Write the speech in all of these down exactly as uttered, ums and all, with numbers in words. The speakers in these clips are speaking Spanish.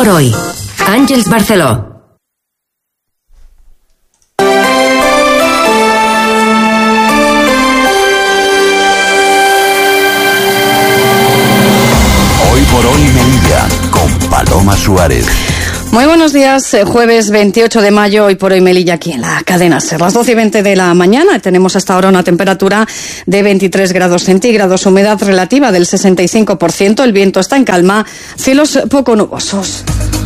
por hoy. Àngels Barceló. Hoy por hoy Melilla, con Paloma Suárez. Muy buenos días, jueves veintiocho de mayo, hoy por hoy Melilla, aquí en la cadena SER. Las doce y veinte de la mañana, tenemos hasta ahora una temperatura de veintitrés grados centígrados, humedad relativa del sesenta y cinco por ciento, el viento está en calma, cielos poco nubosos.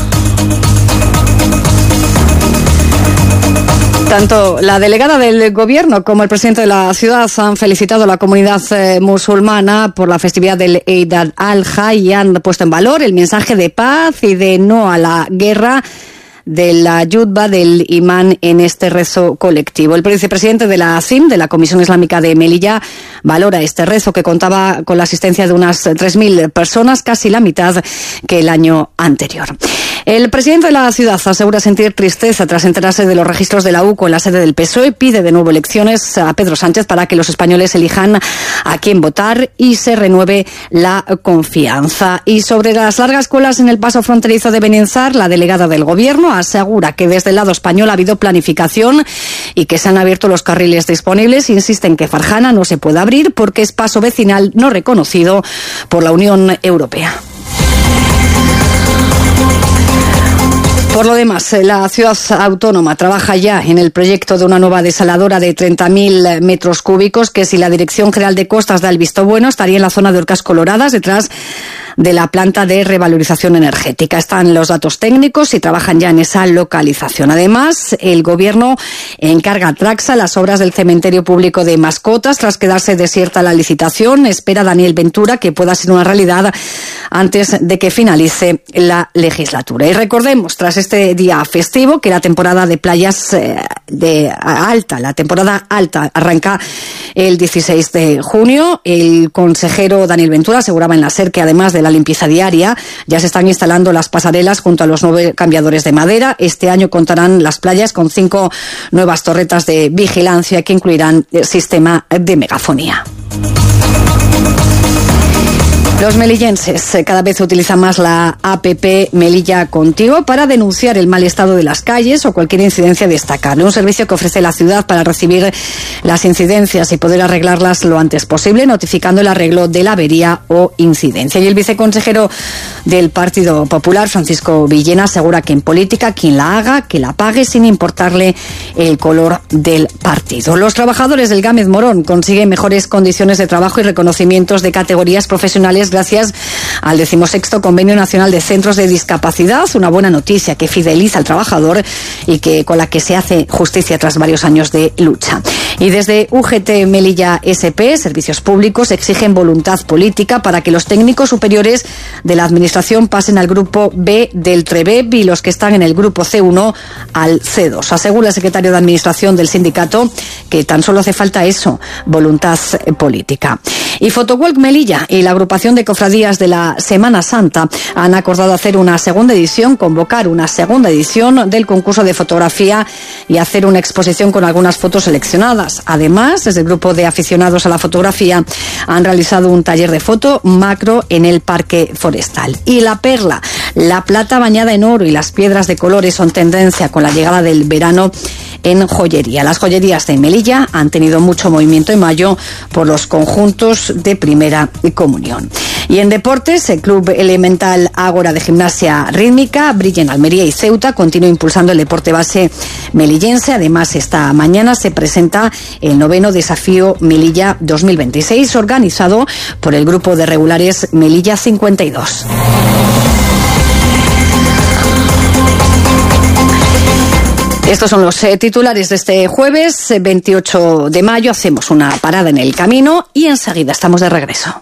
Tanto la delegada del Gobierno como el presidente de la ciudad han felicitado a la comunidad eh, musulmana por la festividad del Eid al-Adha y han puesto en valor el mensaje de paz y de no a la guerra de la yutba del imán en este rezo colectivo. El vicepresidente de la C I M, de la Comisión Islámica de Melilla, valora este rezo que contaba con la asistencia de unas tres mil personas, casi la mitad que el año anterior. El presidente de la ciudad asegura sentir tristeza tras enterarse de los registros de la U C O en la sede del P S O E. Pide de nuevo elecciones a Pedro Sánchez para que los españoles elijan a quién votar y se renueve la confianza. Y sobre las largas colas en el paso fronterizo de Benienzar, la delegada del Gobierno asegura que desde el lado español ha habido planificación y que se han abierto los carriles disponibles. Insiste en que Farjana no se puede abrir porque es paso vecinal no reconocido por la Unión Europea. Por lo demás, la ciudad autónoma trabaja ya en el proyecto de una nueva desaladora de treinta mil metros cúbicos que, si la Dirección General de Costas da el visto bueno, estaría en la zona de Orcas Coloradas, detrás de la planta de revalorización energética. Están los datos técnicos y trabajan ya en esa localización. Además, el Gobierno encarga a Traxa las obras del cementerio público de Mascotas. Tras quedarse desierta la licitación, espera Daniel Ventura que pueda ser una realidad antes de que finalice la legislatura. Y recordemos, tras este día festivo, que la temporada de playas eh, de alta, la temporada alta arranca el dieciséis de junio. El consejero Daniel Ventura aseguraba en la SER que, además de la limpieza diaria, ya se están instalando las pasarelas junto a los nueve cambiadores de madera. Este año contarán las playas con cinco nuevas torretas de vigilancia que incluirán el sistema de megafonía. Los melillenses cada vez utilizan más la app Melilla Contigo para denunciar el mal estado de las calles o cualquier incidencia destacable. Un servicio que ofrece la ciudad para recibir las incidencias y poder arreglarlas lo antes posible, notificando el arreglo de la avería o incidencia. Y el viceconsejero del Partido Popular, Francisco Villena, asegura que en política quien la haga, que la pague sin importarle el color del partido. Los trabajadores del Gámez Morón consiguen mejores condiciones de trabajo y reconocimientos de categorías profesionales gracias al decimosexto Convenio Nacional de Centros de Discapacidad, una buena noticia que fideliza al trabajador y que con la que se hace justicia tras varios años de lucha. Y desde U G T Melilla S P, Servicios Públicos, exigen voluntad política para que los técnicos superiores de la Administración pasen al grupo B del TREBEP y los que están en el grupo C uno al C dos. Asegura el secretario de Administración del sindicato que tan solo hace falta eso, voluntad política. Y Photowalk Melilla y la agrupación de cofradías de la Semana Santa han acordado hacer una segunda edición, convocar una segunda edición del concurso de fotografía y hacer una exposición con algunas fotos seleccionadas. Además, desde el grupo de aficionados a la fotografía han realizado un taller de foto macro en el Parque Forestal. Y la perla, la plata bañada en oro y las piedras de colores son tendencia con la llegada del verano en joyería. Las joyerías de Melilla han tenido mucho movimiento en mayo por los conjuntos de primera comunión. Y en deportes, el Club Elemental Ágora de Gimnasia Rítmica brilla en Almería y Ceuta, continúa impulsando el deporte base melillense. Además, esta mañana se presenta el noveno Desafío Melilla dos mil veintiséis, organizado por el grupo de regulares Melilla cincuenta y dos. Estos son los eh, titulares de este jueves eh, veintiocho de mayo. Hacemos una parada en el camino y enseguida estamos de regreso.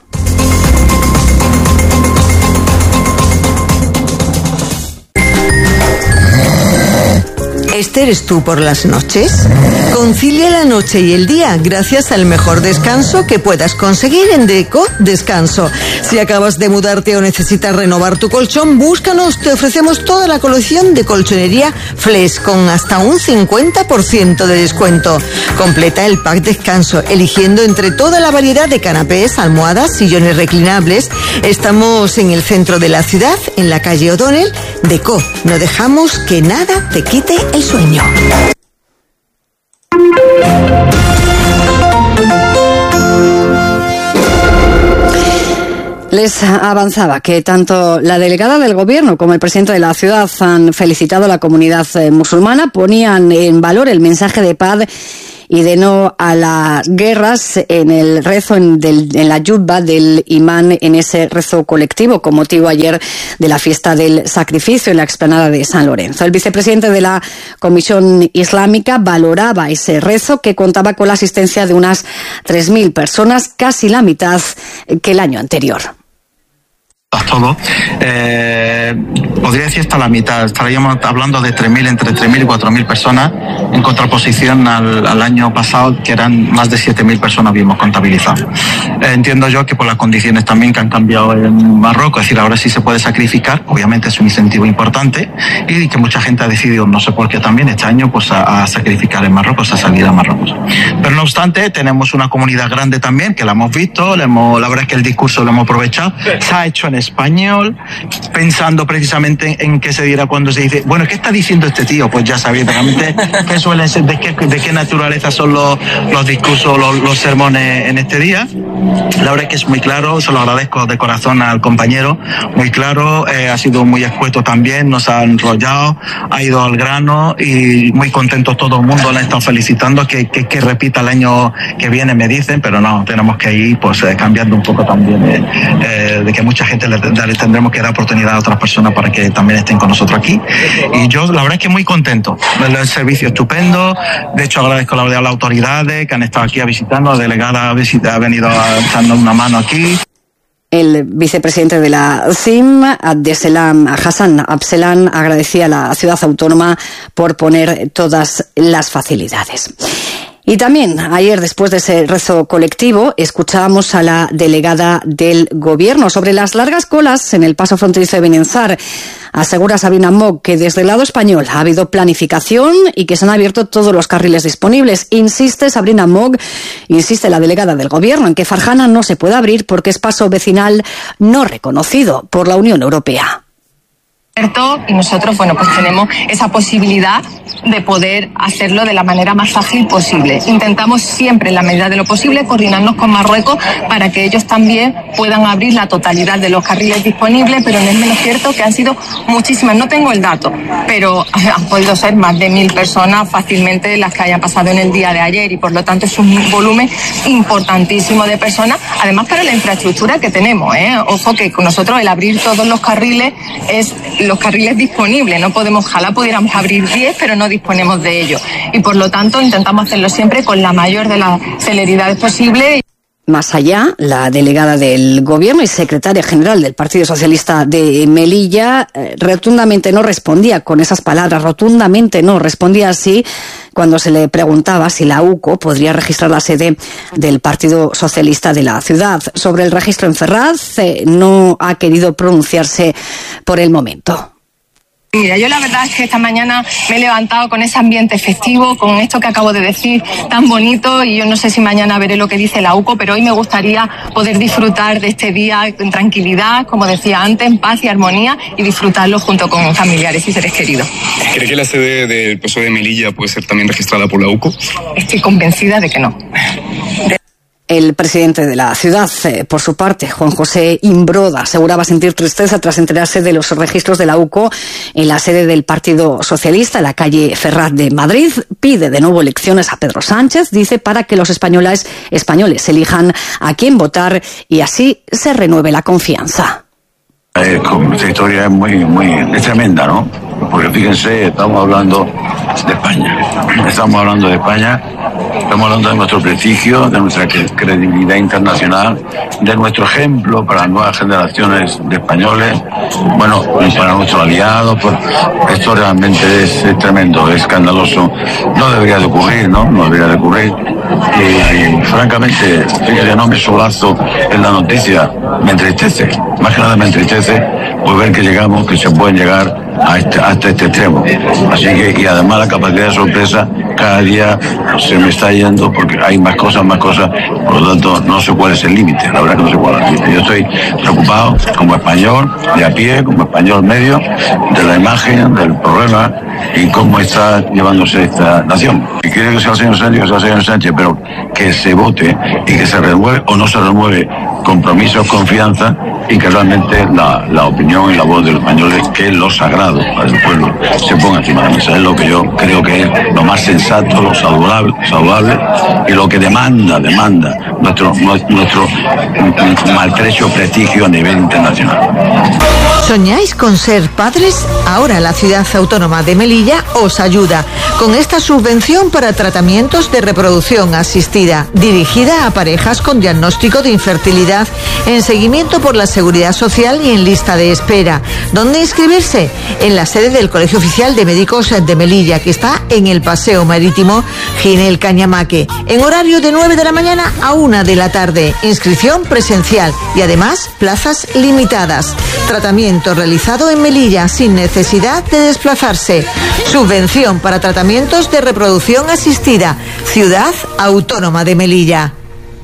¿Este eres tú por las noches? Concilia la noche y el día gracias al mejor descanso que puedas conseguir en Deco Descanso. Si acabas de mudarte o necesitas renovar tu colchón, búscanos, te ofrecemos toda la colección de colchonería Flex con hasta un cincuenta por ciento de descuento. Completa el pack descanso, eligiendo entre toda la variedad de canapés, almohadas, sillones reclinables. Estamos en el centro de la ciudad, en la calle O'Donnell. Deco, no dejamos que nada te quite el sueño. Les avanzaba que tanto la delegada del gobierno como el presidente de la ciudad han felicitado a la comunidad musulmana, ponían en valor el mensaje de paz y de no a las guerras en el rezo en, del, en la yutba del imán, en ese rezo colectivo con motivo ayer de la fiesta del sacrificio en la explanada de San Lorenzo. El vicepresidente de la Comisión Islámica valoraba ese rezo, que contaba con la asistencia de unas tres mil personas, casi la mitad que el año anterior. Todo, eh, podría decir hasta la mitad, estaríamos hablando de tres mil, entre tres mil y cuatro mil personas, en contraposición al, al año pasado, que eran más de siete mil personas vimos contabilizado. Eh, entiendo yo que por las condiciones también que han cambiado en Marruecos, es decir, ahora sí se puede sacrificar, obviamente es un incentivo importante, y que mucha gente ha decidido, no sé por qué también, este año pues a, a sacrificar en Marruecos, a salir a Marruecos. Pero no obstante, tenemos una comunidad grande también, que la hemos visto, le hemos, la verdad es que el discurso lo hemos aprovechado, se ha hecho en español, pensando precisamente en qué se dirá cuando se dice, bueno, ¿qué está diciendo este tío? Pues ya sabéis realmente qué suelen ser, de qué, de qué naturaleza son los, los discursos, los, los sermones en este día. La verdad es que es muy claro, se lo agradezco de corazón al compañero, muy claro, eh, ha sido muy escueto también, nos ha enrollado, ha ido al grano y muy contento todo el mundo, le ha estado felicitando, que, que, que repita el año que viene, me dicen, pero no, tenemos que ir pues eh, cambiando un poco también, eh, eh, de que mucha gente le le tendremos que dar oportunidad a otras personas para que también estén con nosotros aquí. Y yo la verdad es que muy contento. El servicio estupendo. De hecho agradezco a las autoridades que han estado aquí a visitarnos. La delegada ha, visita, ha venido a echarnos una mano aquí. El vicepresidente de la C I M, Abdeselam Hassan Abselan, agradecía a la ciudad autónoma por poner todas las facilidades. Y también ayer, después de ese rezo colectivo, escuchábamos a la delegada del gobierno sobre las largas colas en el paso fronterizo de Benenzar. Asegura Sabrina Mock que desde el lado español ha habido planificación y que se han abierto todos los carriles disponibles. Insiste Sabrina Mock, insiste la delegada del gobierno, en que Farjana no se puede abrir porque es paso vecinal no reconocido por la Unión Europea. Y nosotros, bueno, pues tenemos esa posibilidad de poder hacerlo de la manera más ágil posible. Intentamos siempre, en la medida de lo posible, coordinarnos con Marruecos para que ellos también puedan abrir la totalidad de los carriles disponibles, pero no es menos cierto que han sido muchísimas, no tengo el dato, pero han podido ser más de mil personas fácilmente las que hayan pasado en el día de ayer, y por lo tanto es un volumen importantísimo de personas, además para la infraestructura que tenemos, ¿eh? Ojo que con nosotros el abrir todos los carriles es los carriles disponibles, no podemos, ojalá pudiéramos abrir diez, pero no disponemos de ello, y por lo tanto intentamos hacerlo siempre con la mayor de las celeridades posible. Más allá, la delegada del gobierno y secretaria general del Partido Socialista de Melilla eh, rotundamente no respondía con esas palabras, rotundamente no respondía así cuando se le preguntaba si la U C O podría registrar la sede del Partido Socialista de la ciudad. Sobre el registro en Ferraz, eh, no ha querido pronunciarse por el momento. Mira, yo la verdad es que esta mañana me he levantado con ese ambiente festivo, con esto que acabo de decir tan bonito, y yo no sé si mañana veré lo que dice la U C O, pero hoy me gustaría poder disfrutar de este día en tranquilidad, como decía antes, en paz y armonía, y disfrutarlo junto con familiares y seres queridos. ¿Cree que la sede del P S O E de Melilla puede ser también registrada por la U C O? Estoy convencida de que no. De El presidente de la ciudad, eh, por su parte, Juan José Imbroda, aseguraba sentir tristeza tras enterarse de los registros de la U C O en la sede del Partido Socialista, en la calle Ferraz de Madrid. Pide de nuevo elecciones a Pedro Sánchez, dice, para que los españoles, españoles elijan a quién votar y así se renueve la confianza. Eh, esta historia es muy, muy, es tremenda, ¿no? Porque fíjense, estamos hablando de España. Estamos hablando de España Estamos hablando de nuestro prestigio, de nuestra credibilidad internacional, de nuestro ejemplo para las nuevas generaciones de españoles, bueno, y para nuestros aliados. Pues, esto realmente es, es tremendo, es escandaloso. No debería de ocurrir, ¿no? No debería de ocurrir. Y, y francamente, fíjate, no me solazo en la noticia, me entristece, más que nada me entristece por ver que llegamos, que se pueden llegar a este, hasta este extremo. Así que, y además la capacidad de sorpresa cada día se me está yendo porque hay más cosas, más cosas, por lo tanto no sé cuál es el límite, la verdad que no sé cuál es el límite. Yo estoy preocupado como español, de a pie, como español medio, de la imagen, del problema y cómo está llevándose esta nación. Si quiere que sea el señor Sánchez, que sea el señor Sánchez, pero que se vote y que se renueve o no se renueve compromisos, confianza y que realmente la, la opinión y la voz de los españoles, que es lo sagrado para el pueblo, se ponga encima de la mesa. Es lo que yo creo que es lo más sensato, lo saludable, saludable y lo que demanda, demanda nuestro, nuestro maltrecho prestigio a nivel internacional. ¿Soñáis con ser padres? Ahora la ciudad autónoma de Melilla os ayuda con esta subvención para tratamientos de reproducción asistida, dirigida a parejas con diagnóstico de infertilidad, en seguimiento por la Seguridad Social y en lista de espera. ¿Dónde inscribirse? En la sede del Colegio Oficial de Médicos de Melilla, que está en el Paseo Marítimo Ginel Cañamaque, en horario de nueve de la mañana a una de la tarde. Inscripción presencial y además plazas limitadas. Tratamiento realizado en Melilla sin necesidad de desplazarse. Subvención para tratamientos de reproducción asistida. Ciudad Autónoma de Melilla.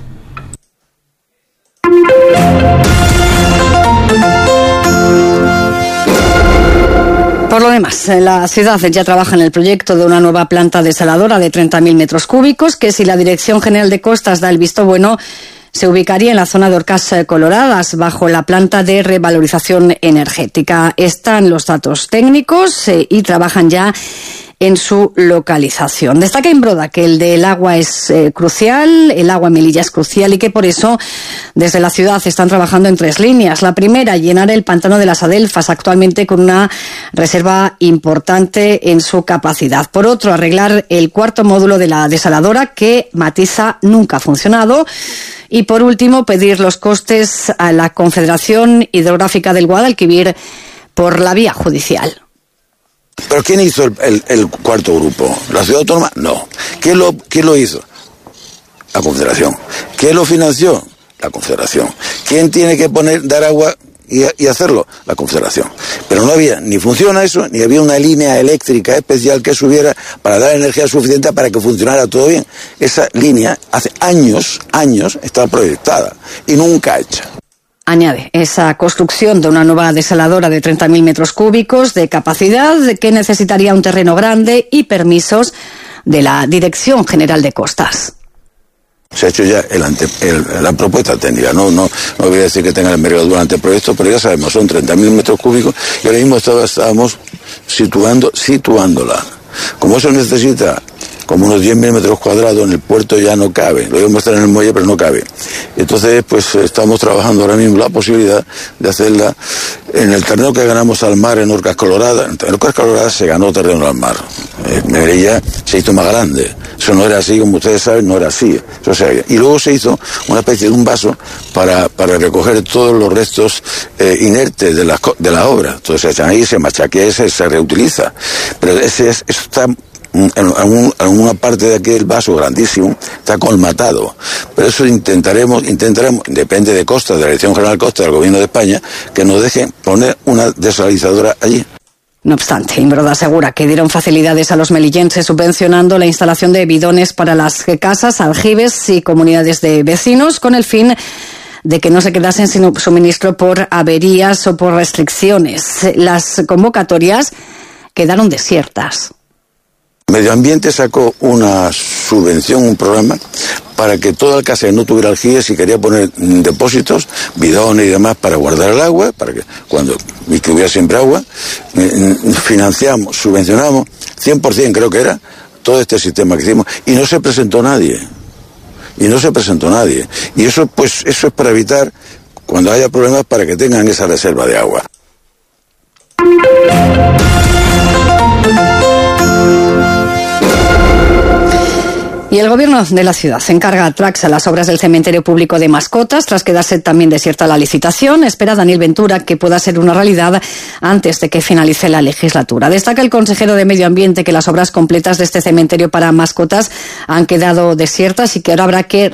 Por lo demás, la ciudad ya trabaja en el proyecto de una nueva planta desaladora de treinta mil metros cúbicos, que si la Dirección General de Costas da el visto bueno, se ubicaría en la zona de Orcas Coloradas, bajo la planta de revalorización energética. Están los datos técnicos eh, y trabajan ya en su localización. Destaca Imbroda que el del agua es eh, crucial, el agua en Melilla es crucial y que por eso desde la ciudad están trabajando en tres líneas. La primera, llenar el pantano de las Adelfas, actualmente con una reserva importante en su capacidad. Por otro, arreglar el cuarto módulo de la desaladora, que matiza nunca ha funcionado. Y por último, pedir los costes a la Confederación Hidrográfica del Guadalquivir por la vía judicial. ¿Pero quién hizo el, el, el cuarto grupo? ¿La ciudad autónoma? No. ¿Quién lo, quién lo hizo? La Confederación. ¿Quién lo financió? La Confederación. ¿Quién tiene que poner, dar agua y, y hacerlo? La Confederación. Pero no había, ni funciona eso, ni había una línea eléctrica especial que subiera para dar energía suficiente para que funcionara todo bien. Esa línea hace años, años, está proyectada y nunca hecha. Añade, esa construcción de una nueva desaladora de treinta mil metros cúbicos de capacidad, que necesitaría un terreno grande y permisos de la Dirección General de Costas. Se ha hecho ya el ante, el, la propuesta técnica, no, no, no voy a decir que tenga el envergadura del anteproyecto, pero ya sabemos, son treinta mil metros cúbicos y ahora mismo estábamos situando, situándola. Como eso necesita como unos diez mil metros cuadrados, en el puerto ya no cabe. Lo íbamos a estar en el muelle, pero no cabe. Entonces, pues estamos trabajando ahora mismo la posibilidad de hacerla en el terreno que ganamos al mar en Orcas Coloradas. En Orcas Coloradas se ganó terreno al mar. En Melilla se hizo más grande. Eso no era así, como ustedes saben, no era así. Eso se, y luego se hizo una especie de un vaso para, para recoger todos los restos eh, inertes de la, de la obra. Entonces se echan ahí, se machaquea y se, se reutiliza. Pero ese es, eso está... En, un, en una parte de aquel vaso grandísimo está colmatado, pero eso intentaremos, intentaremos, depende de Costas, de la Dirección General de Costas del Gobierno de España, que nos dejen poner una desalinizadora allí. No obstante, Imbroda asegura que dieron facilidades a los melillenses subvencionando la instalación de bidones para las casas, aljibes y comunidades de vecinos, con el fin de que no se quedasen sin suministro por averías o por restricciones. Las convocatorias quedaron desiertas. Medio Ambiente sacó una subvención, un programa, para que toda el casa que no tuviera aljibes, si quería poner depósitos, bidones y demás para guardar el agua, para que cuando y que hubiera siempre agua, financiamos, subvencionamos, cien por ciento creo que era, todo este sistema que hicimos, y no se presentó nadie. Y no se presentó nadie. Y eso, pues, eso es para evitar, cuando haya problemas, para que tengan esa reserva de agua. Y el gobierno de la ciudad se encarga a Traxa las obras del cementerio público de mascotas, tras quedarse también desierta la licitación. Espera Daniel Ventura que pueda ser una realidad antes de que finalice la legislatura. Destaca el consejero de Medio Ambiente que las obras completas de este cementerio para mascotas han quedado desiertas y que ahora habrá que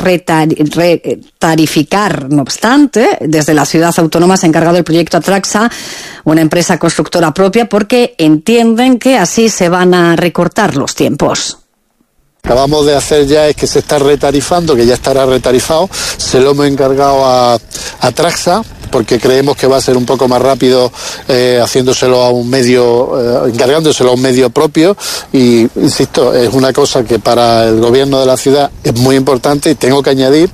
retarificar. No obstante, desde la ciudad autónoma se ha encargado el proyecto a Traxa, una empresa constructora propia, porque entienden que así se van a recortar los tiempos. Acabamos de hacer ya es que se está retarifando, que ya estará retarifado, se lo hemos encargado a, a Traxa, porque creemos que va a ser un poco más rápido eh, haciéndoselo a un medio, eh, encargándoselo a un medio propio, y insisto, es una cosa que para el gobierno de la ciudad es muy importante, y tengo que añadir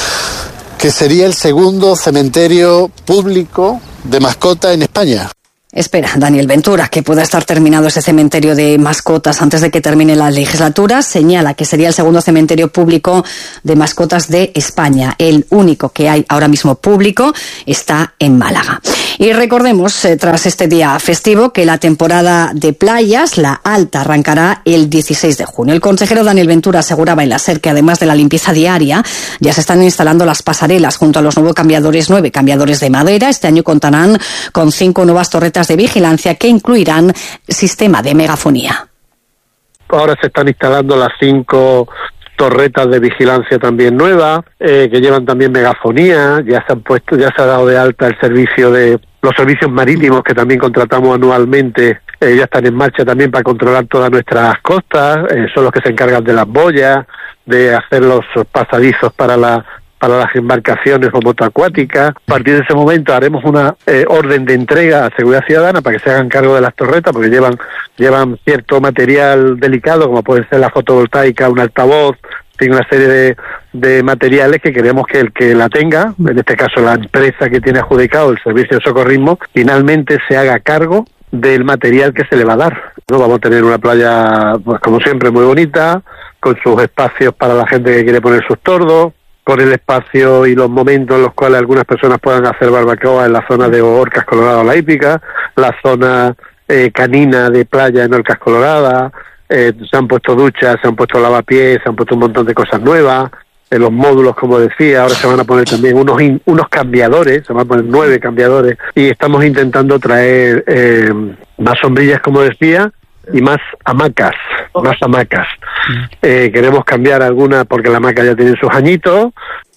que sería el segundo cementerio público de mascota en España. Espera Daniel Ventura que pueda estar terminado ese cementerio de mascotas antes de que termine la legislatura. Señala que sería el segundo cementerio público de mascotas de España. El único que hay ahora mismo público está en Málaga. Y recordemos, eh, tras este día festivo, que la temporada de playas, la alta, arrancará el dieciséis de junio. El consejero Daniel Ventura aseguraba en la SER que además de la limpieza diaria, ya se están instalando las pasarelas junto a los nuevos cambiadores, nueve cambiadores de madera. Este año contarán con cinco nuevas torretas de vigilancia que incluirán sistema de megafonía. Ahora se están instalando las cinco torretas de vigilancia también nuevas, eh, que llevan también megafonía. Ya se han puesto, ya se ha dado de alta el servicio de los servicios marítimos que también contratamos anualmente. Eh, ya están en marcha también para controlar todas nuestras costas. Eh, son los que se encargan de las boyas, de hacer los pasadizos para la para las embarcaciones o motoacuáticas. A partir de ese momento haremos una eh, orden de entrega a Seguridad Ciudadana para que se hagan cargo de las torretas, porque llevan llevan cierto material delicado, como puede ser la fotovoltaica, un altavoz, tiene una serie de, de materiales que queremos que el que la tenga, en este caso la empresa que tiene adjudicado el servicio de socorrismo, finalmente se haga cargo del material que se le va a dar. ¿No? Vamos a tener una playa, pues como siempre, muy bonita, con sus espacios para la gente que quiere poner sus tordos, con el espacio y los momentos en los cuales algunas personas puedan hacer barbacoa en la zona de Orcas Coloradas, la hípica, la zona eh, canina de playa en Orcas Coloradas, eh, se han puesto duchas, se han puesto lavapiés, se han puesto un montón de cosas nuevas, en los módulos, como decía, ahora se van a poner también unos in, unos cambiadores, se van a poner nueve cambiadores, y estamos intentando traer eh, más sombrillas, como decía, y más hamacas, más hamacas. Eh, queremos cambiar alguna porque la hamaca ya tiene sus añitos.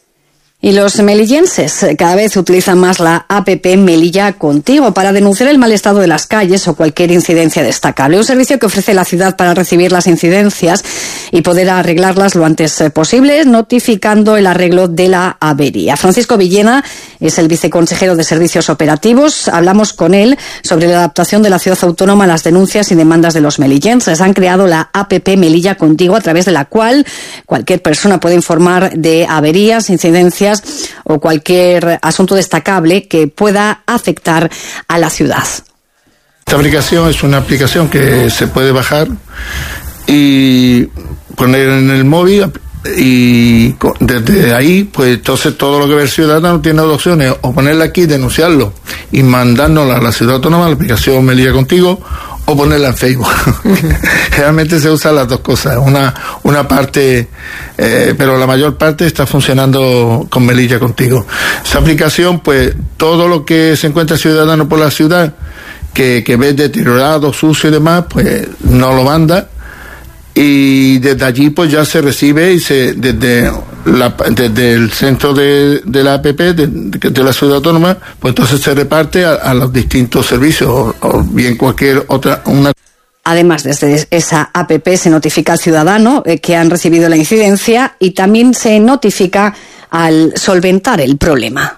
Y los melillenses cada vez utilizan más la app Melilla Contigo para denunciar el mal estado de las calles o cualquier incidencia destacable. Un servicio que ofrece la ciudad para recibir las incidencias y poder arreglarlas lo antes posible, notificando el arreglo de la avería. Francisco Villena es el viceconsejero de Servicios Operativos. Hablamos con él sobre la adaptación de la ciudad autónoma a las denuncias y demandas de los melillenses. Han creado la app Melilla Contigo, a través de la cual cualquier persona puede informar de averías, incidencias o cualquier asunto destacable que pueda afectar a la ciudad. Esta aplicación es una aplicación que se puede bajar y poner en el móvil, y desde ahí, pues entonces todo lo que ve el ciudadano tiene dos opciones: o ponerla aquí, denunciarlo y mandárnosla a la ciudad autónoma, la aplicación Melilla Contigo, o ponerla en Facebook. Realmente se usan las dos cosas, una una parte, eh, pero la mayor parte está funcionando con Melilla Contigo. Esa aplicación, pues todo lo que se encuentra ciudadano por la ciudad, que, que ve deteriorado, sucio y demás, pues nos lo manda, y desde allí pues ya se recibe, y se desde la, desde el centro de, de la app de, de la ciudad autónoma, pues entonces se reparte a, a los distintos servicios, o, o bien cualquier otra una. Además, desde esa app se notifica al ciudadano eh, que han recibido la incidencia, y también se notifica al solventar el problema.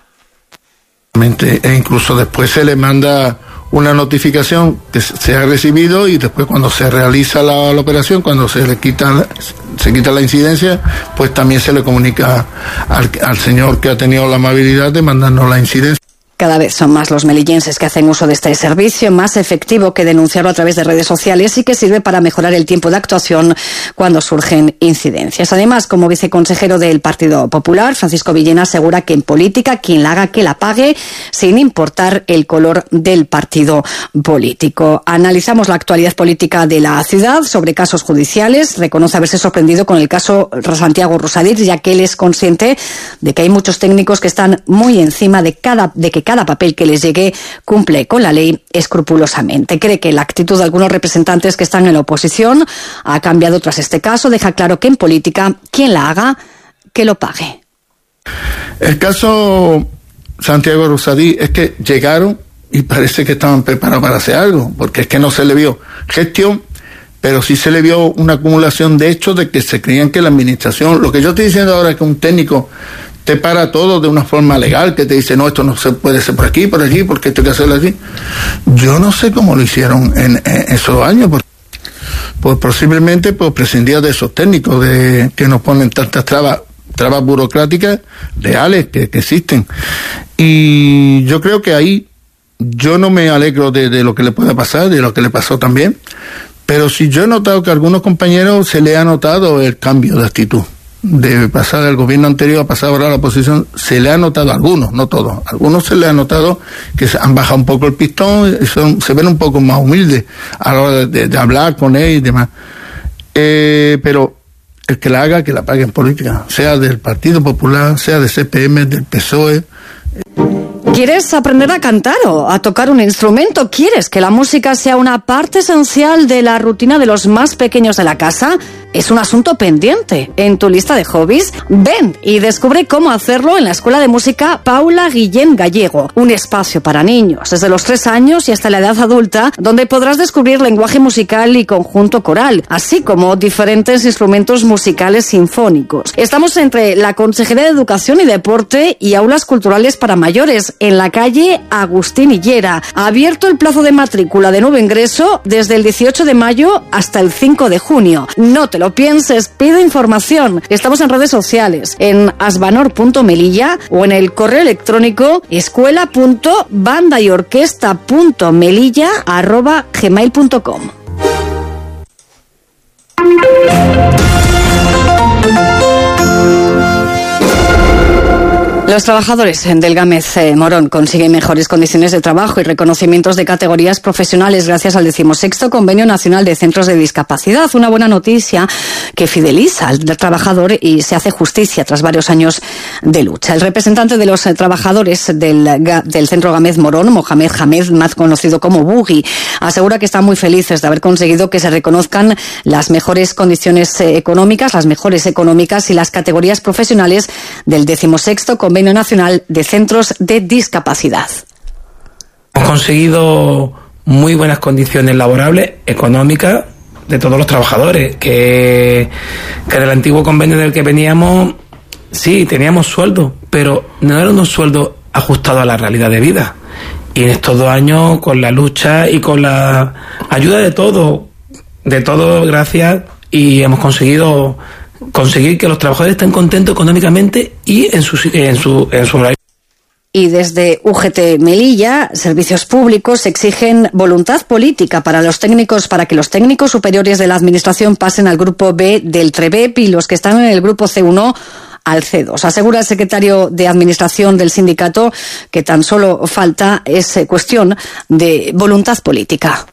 E incluso después se le manda una notificación que se ha recibido, y después cuando se realiza la, la operación, cuando se le quita se quita la incidencia, pues también se le comunica al, al señor que ha tenido la amabilidad de mandarnos la incidencia. Cada vez son más los melillenses que hacen uso de este servicio, más efectivo que denunciarlo a través de redes sociales y que sirve para mejorar el tiempo de actuación cuando surgen incidencias. Además, como viceconsejero del Partido Popular, Francisco Villena asegura que en política quien la haga que la pague, sin importar el color del partido político. Analizamos la actualidad política de la ciudad sobre casos judiciales. Reconoce haberse sorprendido con el caso Santiago Rosadir, ya que él es consciente de que hay muchos técnicos que están muy encima de cada de que cada papel que les llegue cumple con la ley escrupulosamente. Cree que la actitud de algunos representantes que están en la oposición ha cambiado tras este caso. Deja claro que en política, quien la haga, que lo pague. El caso Santiago Rosadí es que llegaron y parece que estaban preparados para hacer algo, porque es que no se le vio gestión, pero sí se le vio una acumulación de hechos de que se creían que la administración, lo que yo estoy diciendo ahora es que un técnico te para todo de una forma legal, que te dice, no, esto no se puede hacer por aquí, por allí, porque esto hay que hacerlo así. Yo no sé cómo lo hicieron en, en esos años, porque, pues posiblemente pues prescindía de esos técnicos de que nos ponen tantas trabas, trabas burocráticas reales que, que existen. Y yo creo que ahí, yo no me alegro de, de lo que le pueda pasar, de lo que le pasó también, pero sí yo he notado que a algunos compañeros se le ha notado el cambio de actitud. De pasar del gobierno anterior a pasar ahora a la oposición, se le ha notado a algunos, no todos, a algunos se le ha notado que se han bajado un poco el pistón y son, se ven un poco más humildes a la hora de, de, de hablar con él y demás. Eh, pero el que la haga, que la pague en política, sea del Partido Popular, sea de C P M, del P S O E. ¿Quieres aprender a cantar o a tocar un instrumento? ¿Quieres que la música sea una parte esencial de la rutina de los más pequeños de la casa? Es un asunto pendiente en tu lista de hobbies. Ven y descubre cómo hacerlo en la Escuela de Música Paula Guillén Gallego, un espacio para niños desde los tres años y hasta la edad adulta, donde podrás descubrir lenguaje musical y conjunto coral, así como diferentes instrumentos musicales sinfónicos. Estamos entre la Consejería de Educación y Deporte y Aulas Culturales para Mayores, en la calle Agustín Hillera. Abierto el plazo de matrícula de nuevo ingreso desde el dieciocho de mayo hasta el cinco de junio. No te lo pienses, pide información. Estamos en redes sociales, en asbanor punto melilla o en el correo electrónico escuela punto banda y orquesta punto melilla arroba gmail punto com. Los trabajadores del Gámez eh, Morón consiguen mejores condiciones de trabajo y reconocimientos de categorías profesionales gracias al decimosexto Convenio Nacional de Centros de Discapacidad. Una buena noticia que fideliza al trabajador y se hace justicia tras varios años de lucha. El representante de los eh, trabajadores del, del Centro Gámez Morón, Mohamed Hamed, más conocido como Bugui, asegura que están muy felices de haber conseguido que se reconozcan las mejores condiciones eh, económicas, las mejores económicas y las categorías profesionales del decimosexto Convenio Nacional de Centros de Discapacidad. Hemos conseguido muy buenas condiciones laborables, económicas, de todos los trabajadores, que, que del antiguo convenio del que veníamos, sí, teníamos sueldo, pero no eran unos sueldos ajustados a la realidad de vida. Y en estos dos años, con la lucha y con la ayuda de todos, de todos, gracias, y hemos conseguido conseguir que los trabajadores estén contentos económicamente y en su en su en su horario. Y desde U G T Melilla, Servicios Públicos exigen voluntad política para los técnicos, para que los técnicos superiores de la Administración pasen al grupo B del TREBEP y los que están en el grupo C uno al C dos. Asegura el secretario de Administración del sindicato que tan solo falta es cuestión de voluntad política.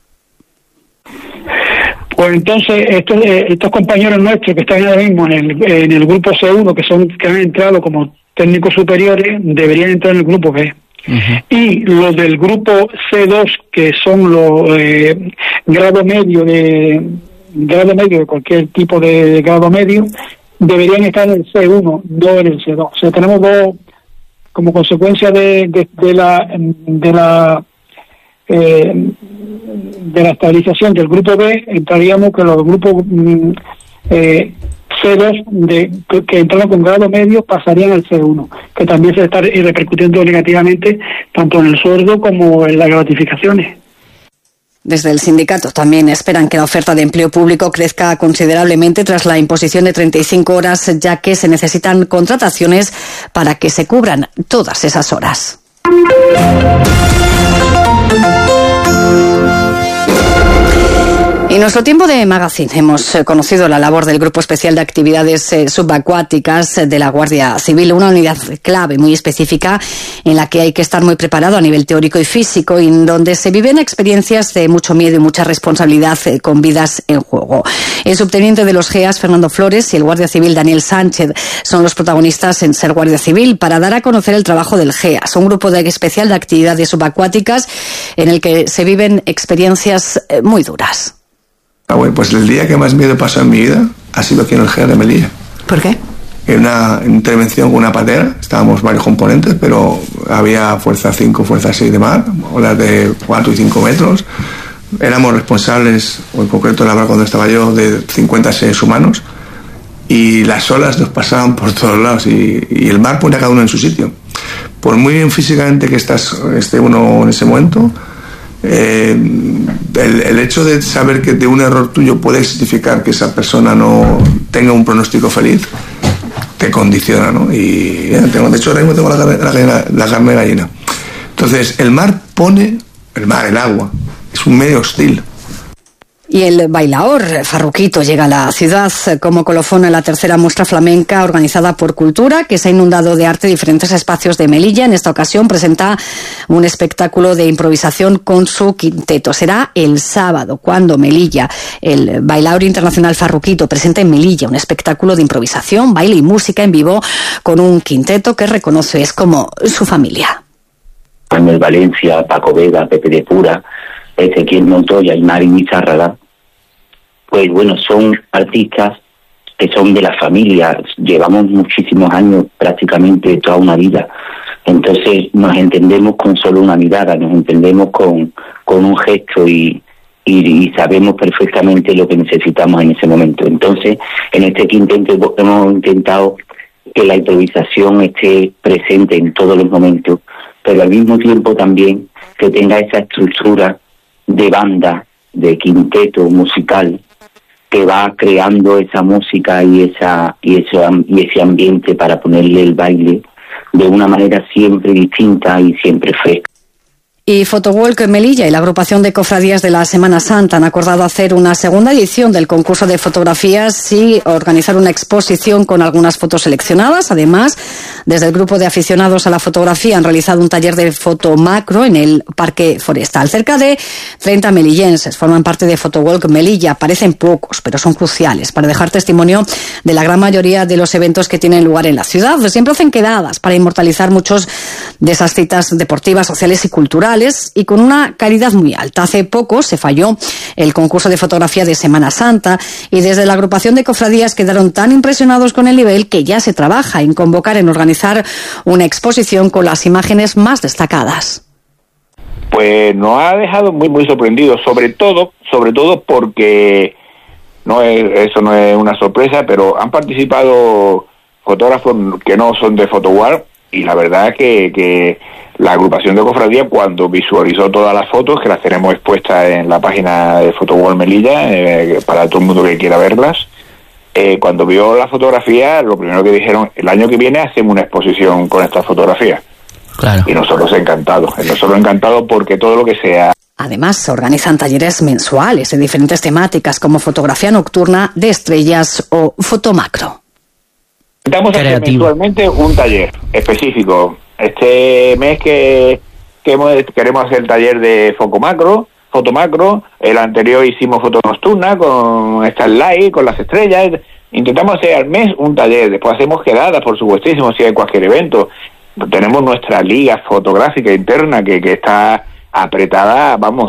Pues entonces estos, estos compañeros nuestros que están ahora mismo en el, en el grupo C uno, que son que han entrado como técnicos superiores, deberían entrar en el grupo B. Uh-huh. Y los del grupo C dos, que son los eh, grado medio de grado medio de cualquier tipo de, de grado medio, deberían estar en el C uno, no en el C dos. O sea, tenemos dos, como consecuencia de, de, de la de la Eh, de la estabilización del grupo B, entraríamos que los grupos eh, C dos de, que, que entraron con grado medio pasarían al C uno, que también se está repercutiendo negativamente tanto en el sueldo como en las gratificaciones. Desde el sindicato también esperan que la oferta de empleo público crezca considerablemente tras la imposición de treinta y cinco horas, ya que se necesitan contrataciones para que se cubran todas esas horas. En nuestro tiempo de magazine hemos eh, conocido la labor del Grupo Especial de Actividades eh, Subacuáticas de la Guardia Civil, una unidad clave muy específica en la que hay que estar muy preparado a nivel teórico y físico y en donde se viven experiencias de mucho miedo y mucha responsabilidad eh, con vidas en juego. El subteniente de los G E A S, Fernando Flores, y el Guardia Civil, Daniel Sánchez, son los protagonistas en Ser Guardia Civil para dar a conocer el trabajo del G E A S, un grupo de especial de actividades subacuáticas en el que se viven experiencias eh, muy duras. Ah, bueno, pues el día que más miedo pasó en mi vida ha sido aquí en el G E A de Melilla. ¿Por qué? En una intervención con una patera, estábamos varios componentes, pero había fuerza cinco, fuerza seis de mar, olas de cuatro y cinco metros. Éramos responsables, o en concreto la barca donde estaba yo, de cincuenta seres humanos, y las olas nos pasaban por todos lados y, y el mar pone a cada uno en su sitio. Por muy bien físicamente que estás, esté uno en ese momento, Eh, el, el hecho de saber que de un error tuyo puede significar que esa persona no tenga un pronóstico feliz te condiciona, ¿no? Y ya, tengo, de hecho ahora mismo tengo la carne, la, la carne gallina. Entonces el mar pone, el mar, el agua, es un medio hostil. Y el bailaor Farruquito llega a la ciudad como colofón en la tercera muestra flamenca organizada por Cultura, que se ha inundado de arte diferentes espacios de Melilla. En esta ocasión presenta un espectáculo de improvisación con su quinteto. Será el sábado cuando Melilla, el bailaor internacional Farruquito, presenta en Melilla un espectáculo de improvisación, baile y música en vivo con un quinteto que reconoce es como su familia. Manuel Valencia, Paco Vega, Pepe de Pura, Ezequiel Montoya y Mari Mizárraga, pues bueno, son artistas que son de la familia, llevamos muchísimos años, prácticamente toda una vida, entonces nos entendemos con solo una mirada, nos entendemos con, con un gesto y, y, y sabemos perfectamente lo que necesitamos en ese momento. Entonces, en este quinteto hemos intentado que la improvisación esté presente en todos los momentos, pero al mismo tiempo también que tenga esa estructura de banda, de quinteto musical que va creando esa música y esa y ese y ese ambiente para ponerle el baile de una manera siempre distinta y siempre fresca. Y Photowalk Melilla y la agrupación de cofradías de la Semana Santa han acordado hacer una segunda edición del concurso de fotografías y organizar una exposición con algunas fotos seleccionadas. Además, desde el grupo de aficionados a la fotografía han realizado un taller de foto macro en el Parque Forestal. Cerca de treinta melillenses forman parte de Photowalk Melilla. Parecen pocos, pero son cruciales para dejar testimonio de la gran mayoría de los eventos que tienen lugar en la ciudad. Siempre hacen quedadas para inmortalizar muchos de esas citas deportivas, sociales y culturales, y con una calidad muy alta. Hace poco se falló el concurso de fotografía de Semana Santa y desde la agrupación de cofradías quedaron tan impresionados con el nivel que ya se trabaja en convocar, en organizar una exposición con las imágenes más destacadas. Pues nos ha dejado muy muy sorprendidos, sobre todo, sobre todo porque no es, eso no es una sorpresa, pero han participado fotógrafos que no son de Photowalk y la verdad es que, que la agrupación de cofradía, cuando visualizó todas las fotos, que las tenemos expuestas en la página de Photowalk Melilla, eh, para todo el mundo que quiera verlas, eh, cuando vio la fotografía, lo primero que dijeron, el año que viene hacemos una exposición con estas fotografías. Claro. Y nosotros encantados, nosotros encantados porque todo lo que sea... Además, se organizan talleres mensuales de diferentes temáticas como fotografía nocturna, de estrellas o fotomacro. Intentamos hacer mensualmente un taller específico. Este mes que, que hemos, queremos hacer el taller de foco macro, foto macro, el anterior hicimos foto nocturna con Starlight, con las estrellas. Intentamos hacer al mes un taller, después hacemos quedadas, por supuestísimo, si hay cualquier evento. Tenemos nuestra liga fotográfica interna que, que está apretada, vamos,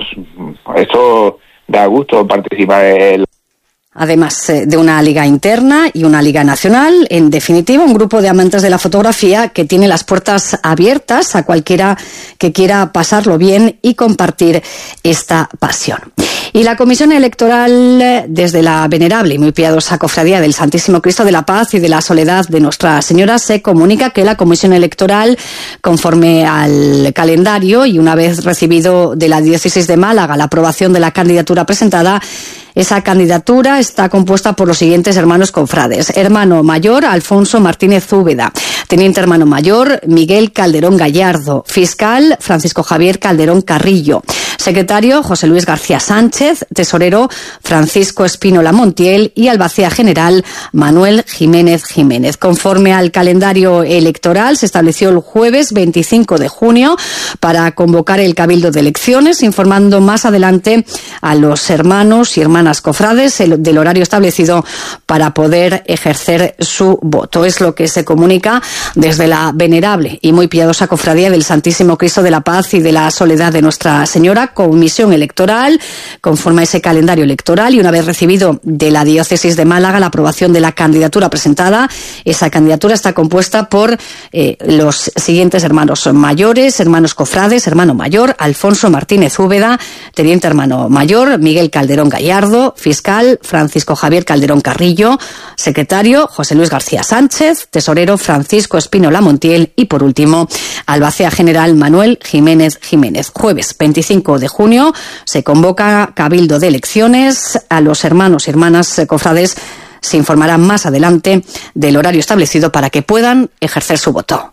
esto da gusto participar en la... Además de una liga interna y una liga nacional, en definitiva un grupo de amantes de la fotografía que tiene las puertas abiertas a cualquiera que quiera pasarlo bien y compartir esta pasión. Y la Comisión Electoral, desde la venerable y muy piadosa Cofradía del Santísimo Cristo de la Paz y de la Soledad de Nuestra Señora, se comunica que la Comisión Electoral, conforme al calendario y una vez recibido de la Diócesis de Málaga la aprobación de la candidatura presentada, esa candidatura está compuesta por los siguientes hermanos confrades. Hermano mayor, Alfonso Martínez Úbeda. Teniente hermano mayor, Miguel Calderón Gallardo. Fiscal, Francisco Javier Calderón Carrillo. Secretario, José Luis García Sánchez. Tesorero, Francisco Espínola Montiel. Y albacea general, Manuel Jiménez Jiménez. Conforme al calendario electoral, se estableció el jueves veinticinco de junio para convocar el Cabildo de Elecciones, informando más adelante a los hermanos y hermanas cofrades del horario establecido para poder ejercer su voto. Es lo que se comunica desde la venerable y muy piadosa Cofradía del Santísimo Cristo de la Paz y de la Soledad de Nuestra Señora, comisión electoral, conforme a ese calendario electoral, y una vez recibido de la Diócesis de Málaga la aprobación de la candidatura presentada, esa candidatura está compuesta por eh, los siguientes hermanos mayores, hermanos cofrades, hermano mayor, Alfonso Martínez Úbeda, teniente hermano mayor, Miguel Calderón Gallardo, fiscal, Francisco Javier Calderón Carrillo, secretario, José Luis García Sánchez, tesorero, Francisco Espínola Montiel y, por último, albacea general Manuel Jiménez Jiménez. Jueves veinticinco de junio se convoca Cabildo de Elecciones. A los hermanos y hermanas cofrades se informará más adelante del horario establecido para que puedan ejercer su voto.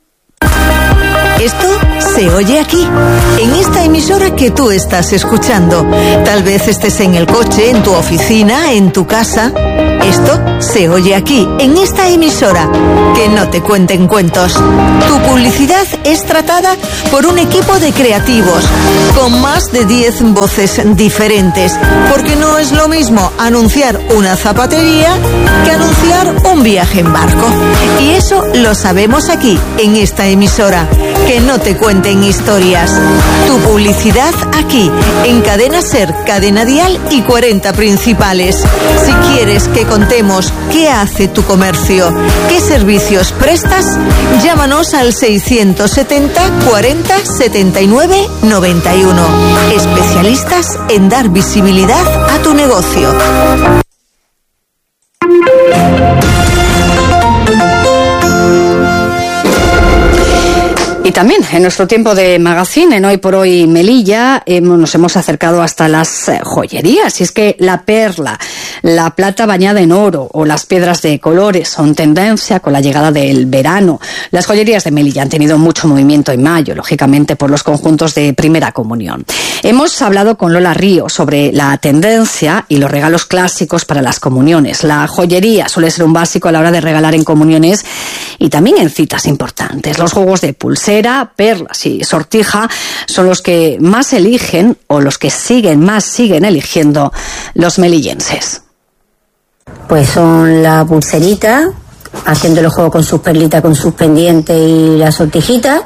Esto se oye aquí, en esta emisora que tú estás escuchando. Tal vez estés en el coche, en tu oficina, en tu casa. Esto se oye aquí, en esta emisora. Que no te cuenten cuentos. Tu publicidad es tratada por un equipo de creativos, con más de diez voces diferentes. Porque no es lo mismo anunciar una zapatería que anunciar un viaje en barco. Y eso lo sabemos aquí, en esta emisora. Que no te cuenten historias. Tu publicidad aquí, en Cadena Ser, Cadena Dial y cuarenta Principales. Si quieres que contemos qué hace tu comercio, qué servicios prestas, llámanos al seiscientos setenta cuarenta setenta y nueve noventa y uno. Especialistas en dar visibilidad a tu negocio. Y también en nuestro tiempo de magazine, en Hoy por Hoy Melilla, eh, nos hemos acercado hasta las eh, joyerías. Y es que la perla, la plata bañada en oro o las piedras de colores son tendencia con la llegada del verano. Las joyerías de Melilla han tenido mucho movimiento en mayo, lógicamente por los conjuntos de primera comunión. Hemos hablado con Lola Río sobre la tendencia y los regalos clásicos para las comuniones. La joyería suele ser un básico a la hora de regalar en comuniones y también en citas importantes. Los juegos de pulsera, perlas y sortija son los que más eligen o los que siguen más siguen eligiendo los melillenses. Pues son la pulserita, haciendo el juego con sus perlitas, con sus pendientes y la sortijita.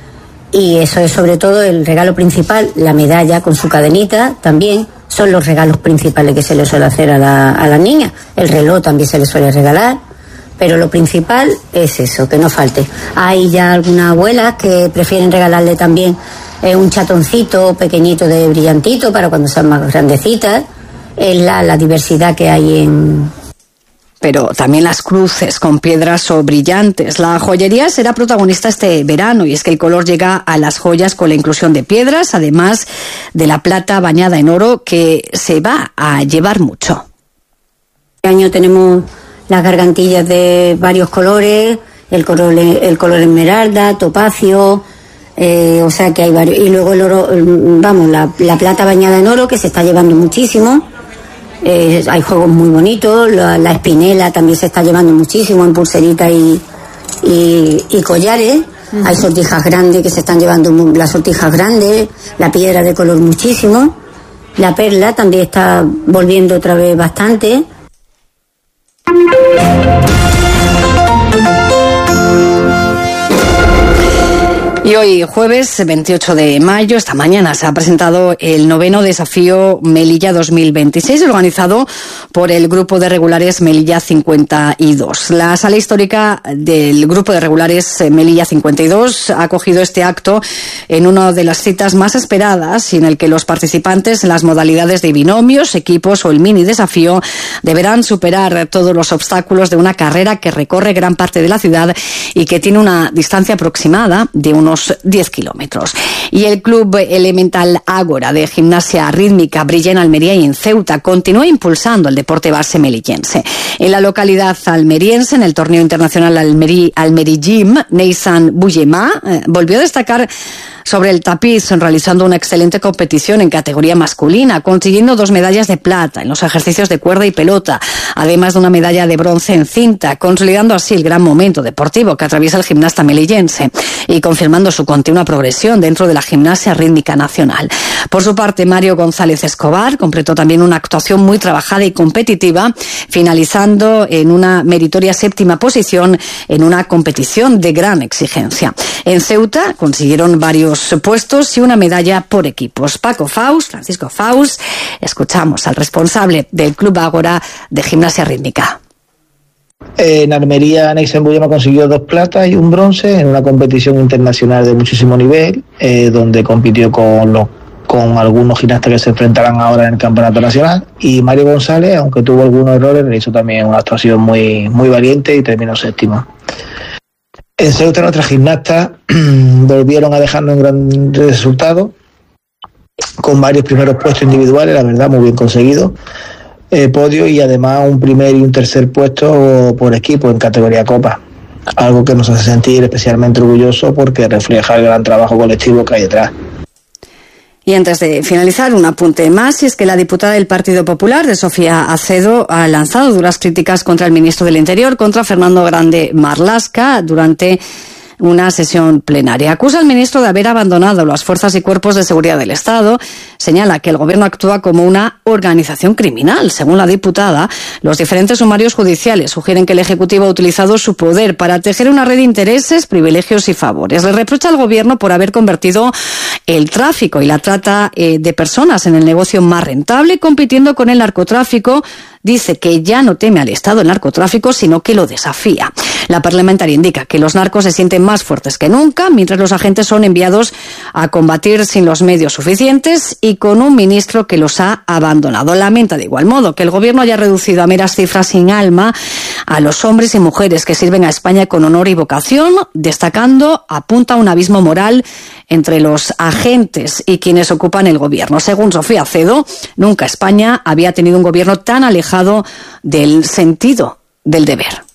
Y eso es sobre todo el regalo principal, la medalla con su cadenita también. Son los regalos principales que se le suele hacer a la, a las niñas. El reloj también se le suele regalar. Pero lo principal es eso, que no falte. Hay ya algunas abuelas que prefieren regalarle también eh, un chatoncito pequeñito de brillantito para cuando sean más grandecitas. Es la, la diversidad que hay en... Pero también las cruces con piedras o brillantes. La joyería será protagonista este verano y es que el color llega a las joyas con la inclusión de piedras, además de la plata bañada en oro que se va a llevar mucho. Este año tenemos las gargantillas de varios colores, el color, el color esmeralda, topacio, eh, o sea que hay varios. Y luego el oro, vamos, la, la plata bañada en oro que se está llevando muchísimo. Eh, hay juegos muy bonitos, la, la espinela también se está llevando muchísimo en pulseritas y, y, y collares. Uh-huh. Hay sortijas grandes que se están llevando, las sortijas grandes, la piedra de color muchísimo. La perla también está volviendo otra vez bastante. Y hoy, jueves veintiocho de mayo, esta mañana se ha presentado el noveno desafío Melilla dos mil veintiséis, organizado por el Grupo de Regulares Melilla cincuenta y dos. La sala histórica del Grupo de Regulares Melilla cincuenta y dos ha acogido este acto en una de las citas más esperadas y en el que los participantes en las modalidades de binomios, equipos o el mini desafío deberán superar todos los obstáculos de una carrera que recorre gran parte de la ciudad y que tiene una distancia aproximada de unos unos diez kilómetros. Y el Club Elemental Ágora de gimnasia rítmica brilla en Almería y en Ceuta. Continúa impulsando el deporte base melillense. En la localidad almeriense, en el torneo internacional Almeri, Almeri Gym, Neysan Buyema eh, volvió a destacar sobre el tapiz, realizando una excelente competición en categoría masculina, consiguiendo dos medallas de plata en los ejercicios de cuerda y pelota, además de una medalla de bronce en cinta, consolidando así el gran momento deportivo que atraviesa el gimnasta melillense y confirmando su continua progresión dentro de la gimnasia rítmica nacional. Por su parte, Mario González Escobar completó también una actuación muy trabajada y competitiva, finalizando en una meritoria séptima posición en una competición de gran exigencia. En Ceuta consiguieron varios puestos y una medalla por equipos. Paco Faust, Francisco Faust, escuchamos al responsable del Club Ágora de gimnasia rítmica. En Almería, Neysan Buyema consiguió dos platas y un bronce en una competición internacional de muchísimo nivel, eh, donde compitió con los con algunos gimnastas que se enfrentarán ahora en el campeonato nacional, y Mario González, aunque tuvo algunos errores, hizo también una actuación muy, muy valiente y terminó séptimo. En Ceuta, nuestras gimnastas volvieron a dejarnos un gran resultado, con varios primeros puestos individuales, la verdad, muy bien conseguidos, eh, podio, y además un primer y un tercer puesto por equipo en categoría Copa. Algo que nos hace sentir especialmente orgullosos porque refleja el gran trabajo colectivo que hay detrás. Y antes de finalizar, un apunte más, y es que la diputada del Partido Popular, de Sofía Acedo, ha lanzado duras críticas contra el ministro del Interior, contra Fernando Grande Marlaska, durante una sesión plenaria. Acusa al ministro de haber abandonado las fuerzas y cuerpos de seguridad del Estado. Señala que el gobierno actúa como una organización criminal. Según la diputada, los diferentes sumarios judiciales sugieren que el Ejecutivo ha utilizado su poder para tejer una red de intereses, privilegios y favores. Le reprocha al gobierno por haber convertido el tráfico y la trata eh, de personas en el negocio más rentable, compitiendo con el narcotráfico. Dice que ya no teme al Estado el narcotráfico, sino que lo desafía. La parlamentaria indica que los narcos se sienten más fuertes que nunca, mientras los agentes son enviados a combatir sin los medios suficientes y con un ministro que los ha abandonado. Lamenta de igual modo que el gobierno haya reducido a meras cifras sin alma a los hombres y mujeres que sirven a España con honor y vocación, destacando, apunta a un abismo moral entre los agentes y quienes ocupan el gobierno. Según Sofía Acedo, nunca España había tenido un gobierno tan alejado del sentido del deber.